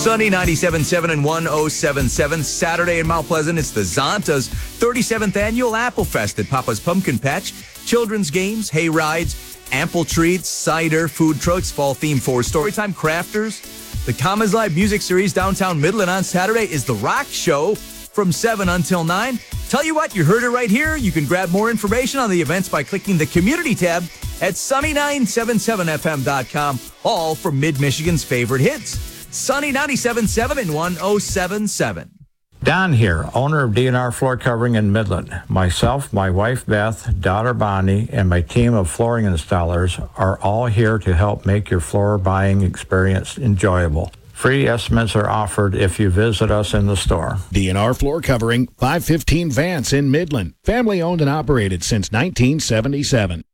Sunny 97.7 and 107.7. Saturday in Mount Pleasant, it's the Zonta's 37th Annual Apple Fest at Papa's Pumpkin Patch. Children's games, hay rides, ample treats, cider, food trucks, fall-themed for Storytime Crafters. The Commas Live Music Series downtown Midland on Saturday is The Rock Show from 7 until 9. Tell you what, you heard it right here. You can grab more information on the events by clicking the Community tab at sunny977fm.com, all from Mid-Michigan's favorite hits. Sunny 97.7 and 107.7. Don here, owner of DNR Floor Covering in Midland. Myself, my wife Beth, daughter Bonnie, and my team of flooring installers are all here to help make your floor buying experience enjoyable. Free estimates are offered if you visit us in the store. DNR Floor Covering, 515 Vance in Midland. Family owned and operated since 1977.